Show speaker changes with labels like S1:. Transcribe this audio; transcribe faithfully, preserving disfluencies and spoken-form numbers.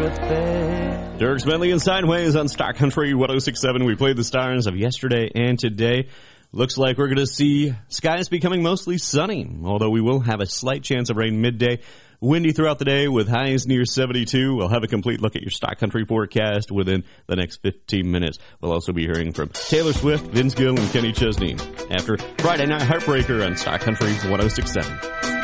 S1: affair.
S2: Dierks Bentley and Sideways on Star Country one oh six point seven. We played the stars of yesterday and today. Looks like we're going to see skies becoming mostly sunny, although we will have a slight chance of rain midday. Windy throughout the day with highs near seventy-two. We'll have a complete look at your Stock Country forecast within the next fifteen minutes. We'll also be hearing from Taylor Swift, Vince Gill, and Kenny Chesney after Friday Night Heartbreaker on Stock Country one oh six point seven.